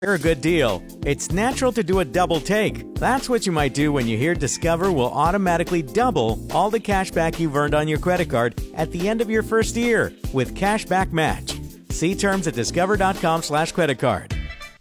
A good deal. It's natural to do a double take. That's what you might do when you hear Discover will automatically double all the cash back you've earned on your credit card at the end of your first year with Cashback Match. See terms at discover.com/creditcard.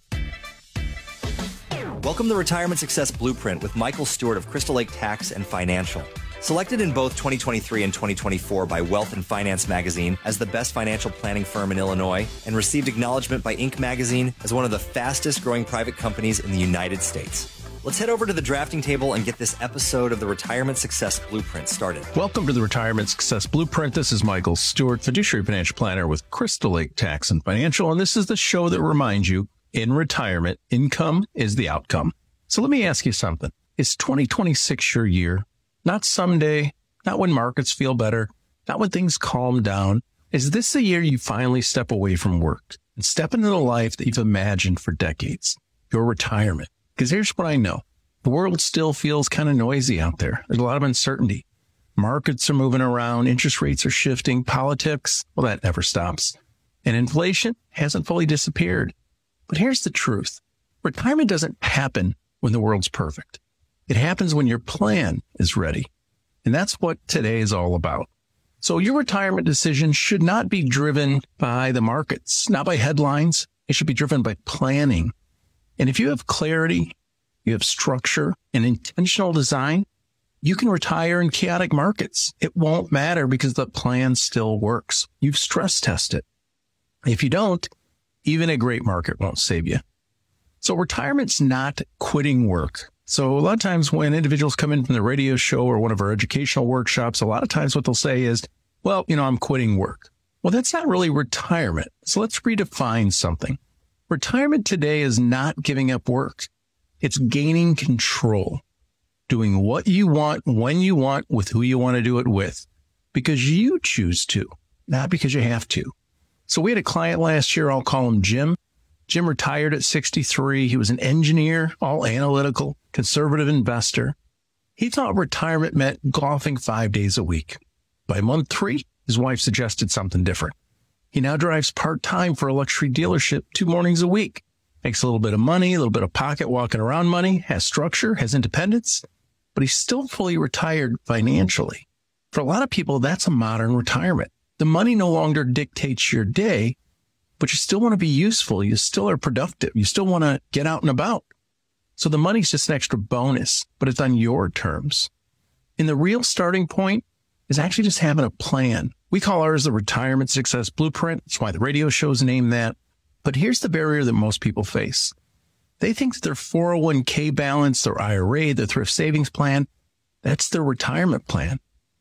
Welcome to Retirement Success Blueprint with Michael Stewart of Crystal Lake Tax and Financial. Selected in both 2023 and 2024 by Wealth and Finance magazine as the best financial planning firm in Illinois, and received acknowledgement by Inc. magazine as one of the fastest growing private companies in the United States. Let's head over to the drafting table and get this episode of the Retirement Success Blueprint started. Welcome to the Retirement Success Blueprint. This is Michael Stewart, fiduciary financial planner with Crystal Lake Tax and Financial, and this is the show that reminds you, in retirement, income is the outcome. So let me ask you something. Is 2026 your year? Not someday, not when markets feel better, not when things calm down. Is this the year you finally step away from work and step into the life that you've imagined for decades? Your retirement. Because here's what I know. The world still feels kind of noisy out there. There's a lot of uncertainty. Markets are moving around. Interest rates are shifting. Politics, well, that never stops. And inflation hasn't fully disappeared. But here's the truth. Retirement doesn't happen when the world's perfect. It happens when your plan is ready. And that's what today is all about. So your retirement decision should not be driven by the markets, not by headlines. It should be driven by planning. And if you have clarity, you have structure and intentional design, you can retire in chaotic markets. It won't matter because the plan still works. You've stress tested. If you don't, even a great market won't save you. So retirement's not quitting work. So a lot of times when individuals come in from the radio show or one of our educational workshops, a lot of times what they'll say is, well, I'm quitting work. Well, that's not really retirement. So let's redefine something. Retirement today is not giving up work. It's gaining control, doing what you want, when you want, with who you want to do it with, because you choose to, not because you have to. So we had a client last year, I'll call him Jim. Jim retired at 63. He was an engineer, all analytical, conservative investor. He thought retirement meant golfing 5 days a week. By month 3, his wife suggested something different. He now drives part-time for a luxury dealership 2 mornings a week. Makes a little bit of money, a little bit of pocket walking around money, has structure, has independence, but he's still fully retired financially. For a lot of people, that's a modern retirement. The money no longer dictates your day, but you still want to be useful. You still are productive. You still want to get out and about. So the money's just an extra bonus, but it's on your terms. And the real starting point is actually just having a plan. We call ours the Retirement Success Blueprint. That's why the radio show's named that. But here's the barrier that most people face. They think that their 401k balance, their IRA, their thrift savings plan, that's their retirement plan.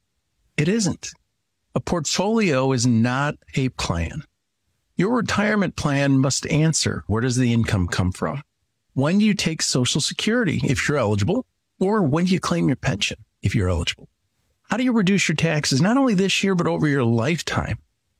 It isn't. A portfolio is not a plan. Your retirement plan must answer, where does the income come from? When do you take Social Security, if you're eligible, or when do you claim your pension, if you're eligible? How do you reduce your taxes, not only this year, but over your lifetime?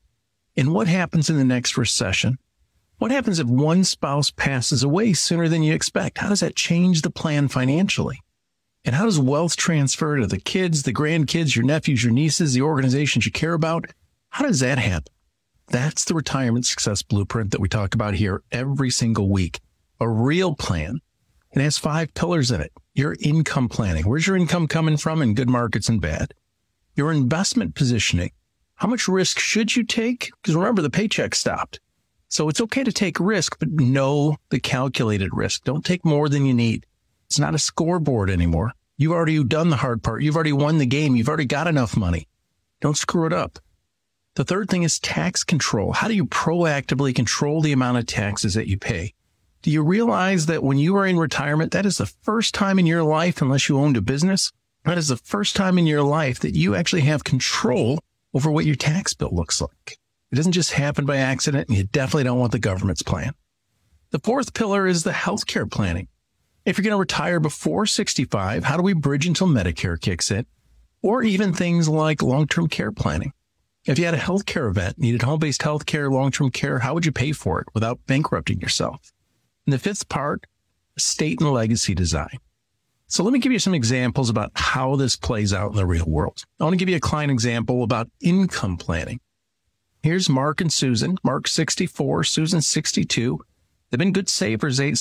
And what happens in the next recession? What happens if one spouse passes away sooner than you expect? How does that change the plan financially? And how does wealth transfer to the kids, the grandkids, your nephews, your nieces, the organizations you care about? How does that happen? That's the Retirement Success Blueprint that we talk about here every single week. A real plan. It has 5 pillars in it. Your income planning. Where's your income coming from in good markets and bad? Your investment positioning. How much risk should you take? Because remember, the paycheck stopped. So it's okay to take risk, but know the calculated risk. Don't take more than you need. It's not a scoreboard anymore. You've already done the hard part. You've already won the game. You've already got enough money. Don't screw it up. The third thing is tax control. How do you proactively control the amount of taxes that you pay? Do you realize that when you are in retirement, that is the first time in your life, unless you owned a business, that is the first time in your life that you actually have control over what your tax bill looks like. It doesn't just happen by accident, and you definitely don't want the government's plan. The fourth pillar is the healthcare planning. If you're going to retire before 65, how do we bridge until Medicare kicks in? Or even things like long-term care planning. If you had a healthcare event, needed home-based healthcare, long-term care, how would you pay for it without bankrupting yourself? And the fifth part, estate and legacy design. So let me give you some examples about how this plays out in the real world. I want to give you a client example about income planning. Here's Mark and Susan. Mark's 64, Susan's 62. They've been good savers.